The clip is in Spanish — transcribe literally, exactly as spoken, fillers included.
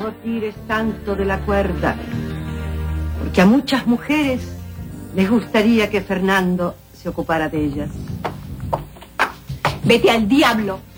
No tires tanto de la cuerda, porque a muchas mujeres les gustaría que Fernando se ocupara de ellas. Vete al diablo.